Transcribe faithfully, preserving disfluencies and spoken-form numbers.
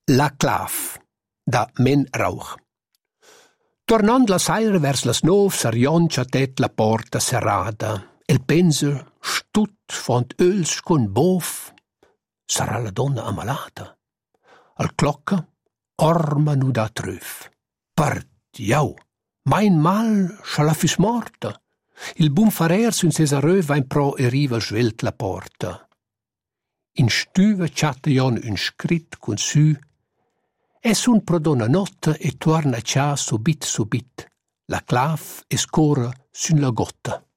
La clav, da Men Rauch. Tornando la saira vers las nov s'arrioncia tet la porta serrada. El pensa, stut font öls con bof. Sarà la donna ammalata. Al clocca, orma nu da tröf. Pardiau, mein mal scha la fis morta. Il bun farer sun Cesareu va in pro e riva svelt la porta. In stüva chatta jon un scrit con su. E sun pro donna notta e torna cia subit subit. La clav e scora sun la gotta.